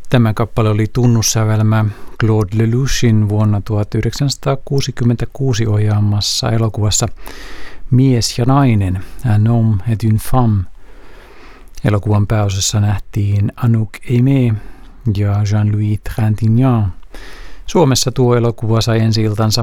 Tämä kappale oli tunnussävelmä Claude Lelouchin vuonna 1966 ohjaamassa elokuvassa Mies ja nainen, Un homme et une femme. Elokuvan pääosassa nähtiin Anouk Aimée ja Jean-Louis Trintignant. Suomessa tuo elokuva sai ensi-iltansa